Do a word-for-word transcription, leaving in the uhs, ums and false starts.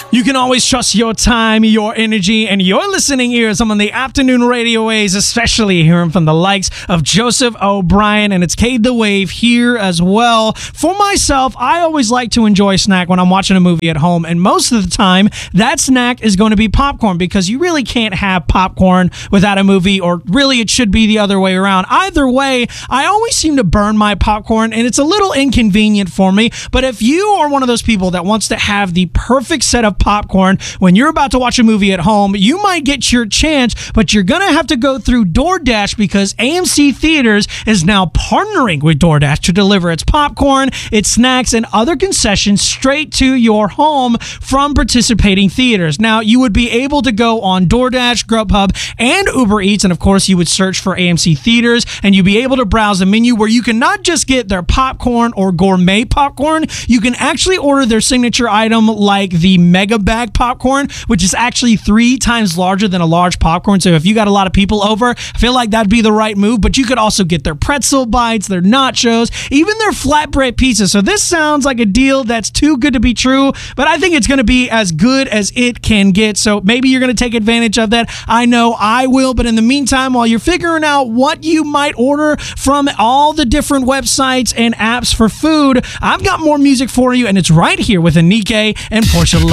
You can always trust your time, your energy, and your listening ears on the afternoon radio waves, especially hearing from the likes of Joseph O'Brien, and it's Cade the Wave here as well. For myself, I always like to enjoy a snack when I'm watching a movie at home, and most of the time, that snack is going to be popcorn, because you really can't have popcorn without a movie, or really it should be the other way around. Either way, I always seem to burn my popcorn, and it's a little inconvenient for me, but if you are one of those people that wants to have the perfect set of popcorn when you're about to watch a movie at home, you might get your chance, but you're going to have to go through DoorDash, because A M C Theaters is now partnering with DoorDash to deliver its popcorn, its snacks, and other concessions straight to your home from participating theaters. Now, you would be able to go on DoorDash, Grubhub, and Uber Eats, and of course, you would search for A M C Theaters, and you'd be able to browse a menu where you can not just get their popcorn or gourmet popcorn, you can actually order their signature item like the Mega Bag popcorn, which is actually three times larger than a large popcorn. So if you got a lot of people over, I feel like that'd be the right move. But you could also get their pretzel bites, their nachos, even their flatbread pizza. So this sounds like a deal that's too good to be true, but I think it's going to be as good as it can get. So maybe you're going to take advantage of that. I know I will. But in the meantime, while you're figuring out what you might order from all the different websites and apps for food, I've got more music for you, and it's right here with Anike and Portia Love.